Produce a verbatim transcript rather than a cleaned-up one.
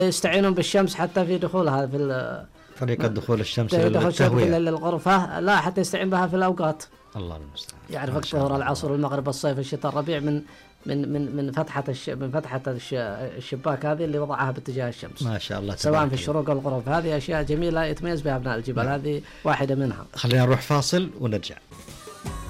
يستعينون بالشمس حتى في دخولها في طريقة دخول الشمس للتهوية للغرفة، لا حتى يستعين بها في الأوقات. الله المستعان. يعني وقت الظهر، العصر، المغرب، الصيف، الشتاء، الربيع، من من من من فتحة الش من فتحة الش الشباك هذه اللي وضعها باتجاه الشمس. ما شاء الله. سواء في الشروق والغروب، هذه أشياء جميلة يتميز بها أبناء الجبال، هذه واحدة منها. خلينا نروح فاصل ونرجع.